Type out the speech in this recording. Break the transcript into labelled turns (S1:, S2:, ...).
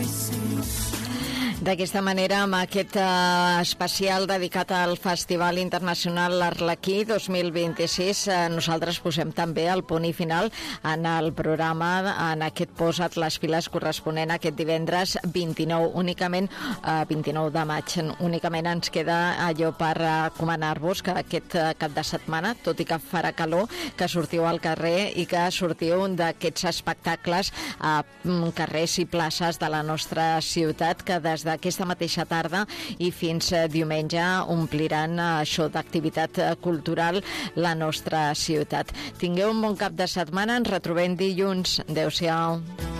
S1: D'aquesta manera, amb aquest especial dedicat al Festival Internacional Arlequí 2026, nosaltres posem també el punt i final en el programa, en aquest Posa't les piles corresponent a aquest divendres 29 de maig. Únicament ens queda allò per recomanar-vos que aquest cap de setmana, tot i que farà calor, que sortiu al carrer i que sortiu d'aquests espectacles a carrers i places de la nostra ciutat, que des d'aquesta mateixa tarda i fins diumenge ompliran això d'activitat cultural la nostra ciutat. Tingueu un bon cap de setmana, ens retrobem dilluns. Adéu-siau.